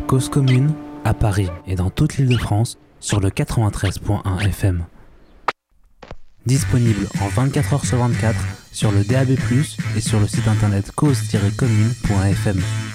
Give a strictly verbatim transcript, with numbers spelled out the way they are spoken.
Cause commune, à Paris et dans toute l'Île-de-France, sur le quatre-vingt-treize point un F M. Disponible en vingt-quatre heures sur vingt-quatre sur le D A B plus, et sur le site internet cause tiret commune point f m.